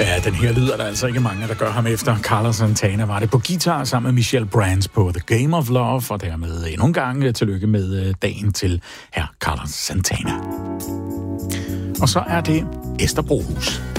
Ja, den her lyder der altså ikke mange, der gør ham efter. Carlos Santana var det på guitar sammen med Michelle Brands på The Game of Love, og dermed endnu en gang tillykke med dagen til hr. Carlos Santana. Og så er det Esther Brohus.